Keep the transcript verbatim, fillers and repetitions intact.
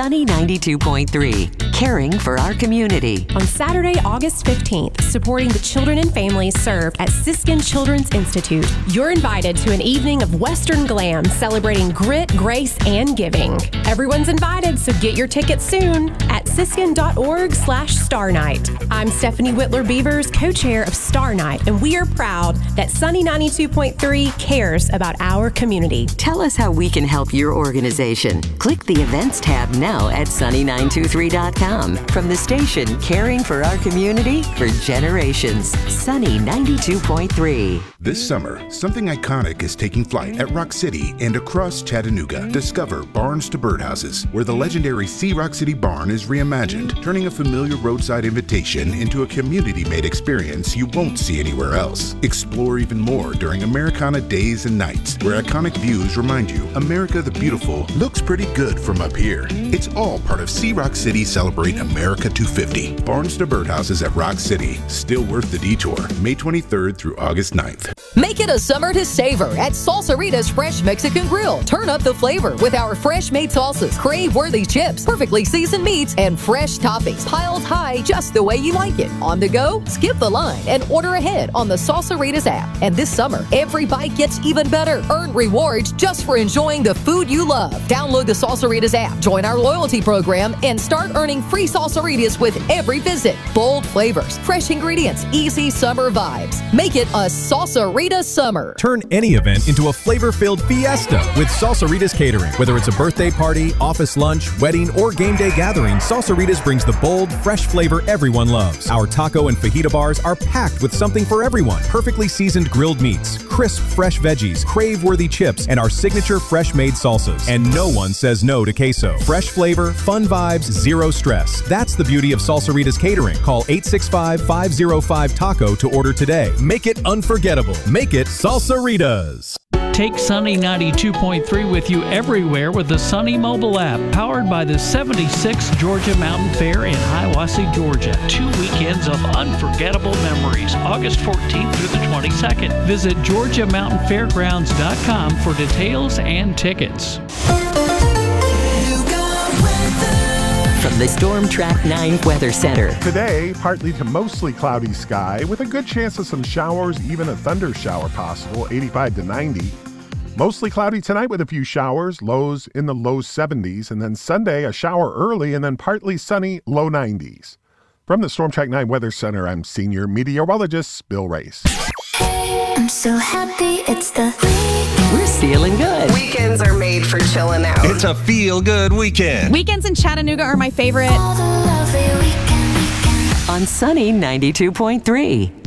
Sunny ninety-two point three, caring for our community. On Saturday, August fifteenth, supporting the children and families served at Siskin Children's Institute, you're invited to an evening of Western glam celebrating grit, grace, and giving. Everyone's invited, so get your tickets soon at siskin.org slash Star Night. I'm Stephanie Whitler Beavers, co-chair of Star Night, and we are proud that Sunny ninety-two point three cares about our community. Tell us how we can help your organization. Click the events tab now at sunny nine two three dot com. From the station caring for our community for generations, Sunny ninety-two point three. This summer, something iconic is taking flight at Rock City and across Chattanooga. Discover Barns to Birdhouses, where the legendary Sea Rock City Barn is reimagined, turning a familiar roadside invitation into a community-made experience you won't see anywhere else. Explore even more during Americana Days and Nights, where iconic views remind you America the Beautiful looks pretty good from up here. It's all part of Sea Rock City Celebrate America two fifty. Barns to Birdhouses at Rock City. Still worth the detour. May twenty-third through August ninth. Make it a summer to savor at Salsarita's Fresh Mexican Grill. Turn up the flavor with our fresh-made salsas, crave-worthy chips, perfectly seasoned meats, and fresh toppings piled high just the way you like it. On the go? Skip the line and order ahead on the Salsaritas app. And this summer, every bite gets even better. Earn rewards just for enjoying the food you love. Download the Salsaritas app, join our loyalty program, and start earning free Salsaritas with every visit. Bold flavors, fresh ingredients, easy summer vibes. Make it a Salsarita summer. Turn any event into a flavor-filled fiesta with Salsaritas Catering. Whether it's a birthday party, office lunch, wedding, or game day gathering, Salsaritas brings the bold, fresh flavor everyone loves. Our taco and fajita bars are packed with something for everyone. Perfectly seasoned grilled meats, crisp fresh veggies, crave-worthy chips, and our signature fresh-made salsas. And no one says no to queso. Fresh flavor, fun vibes, zero stress. That's the beauty of Salsaritas Catering. Call eight six five, five oh five, TACO to order today. Make it unforgettable. Make it Salsaritas. Take Sunny ninety-two point three with you everywhere with the Sunny mobile app, powered by the seventy-sixth Georgia Mountain Fair in Hiawassee, Georgia. Two weekends of unforgettable memories, August fourteenth through the twenty-second. Visit georgia mountain fairgrounds dot com for details and tickets. From the Storm Track nine Weather Center. Today, partly to mostly cloudy sky with a good chance of some showers, even a thunder shower possible, eighty-five to ninety. Mostly cloudy tonight with a few showers, lows in the low seventies. And then Sunday, a shower early and then partly sunny, low nineties. From the Storm Track nine Weather Center, I'm senior meteorologist Bill Race. I'm so happy it's the weekend. We're feeling good. Weekends are made for chilling out. It's a feel-good weekend. Weekends in Chattanooga are my favorite. All the lovely weekend, weekend. On Sunny ninety-two point three.